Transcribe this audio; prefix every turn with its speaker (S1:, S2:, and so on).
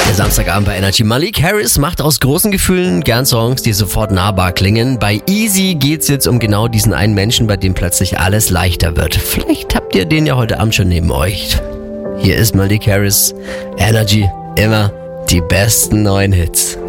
S1: Der Samstagabend bei Energy. Malik Harris macht aus großen Gefühlen gern Songs, die sofort nahbar klingen. Bei Easy geht's jetzt um genau diesen einen Menschen, bei dem plötzlich alles leichter wird. Vielleicht habt ihr den ja heute Abend schon neben euch. Hier ist Malik Harris. Energy, immer die besten neuen Hits.